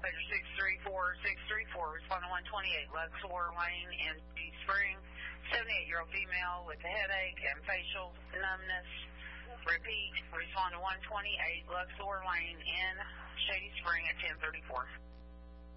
Operator 634634, respond to 128 Luxor Lane in Shady Spring. 78-year-old female with a headache and facial numbness. Repeat, respond to 128 Luxor Lane in Shady Spring at 1034.